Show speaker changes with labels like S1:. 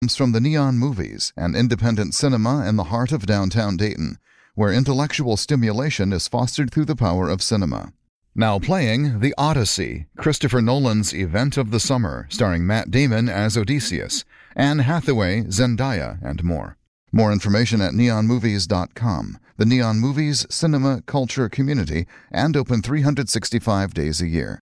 S1: Comes from the Neon Movies, an independent cinema in the heart of downtown Dayton, where intellectual stimulation is fostered through the power of cinema. Now playing The Odyssey, Christopher Nolan's event of the summer, starring Matt Damon as Odysseus, Anne Hathaway, Zendaya, and more. More information at neonmovies.com, the Neon Movies cinema culture community, and open 365 days a year.